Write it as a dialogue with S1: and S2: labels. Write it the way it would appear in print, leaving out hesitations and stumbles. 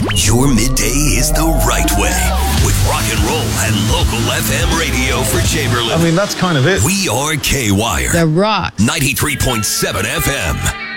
S1: Your midday is the right way with rock and roll and local FM radio for Chamberlain.
S2: I mean, that's kind of it.
S1: We are K-Wire.
S3: The Rock.
S1: 93.7 FM.